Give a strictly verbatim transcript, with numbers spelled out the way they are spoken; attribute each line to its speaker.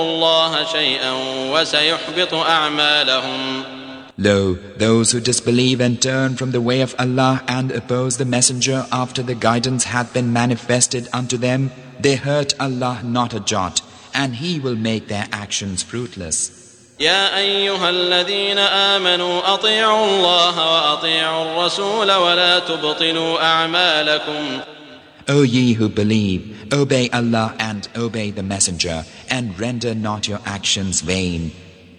Speaker 1: الله شيئا وسيحبط أعمالهم.
Speaker 2: Lo, those who disbelieve and turn from the way of Allah and oppose the Messenger after the guidance hath been manifested unto them, they hurt Allah not a jot, and He will make their actions fruitless.
Speaker 1: يا أيها الذين آمنوا أطيعوا الله وأطيعوا الرسول ولا تبطلوا أعمالكم.
Speaker 2: O ye who believe, obey Allah and obey the Messenger, and render not your actions vain.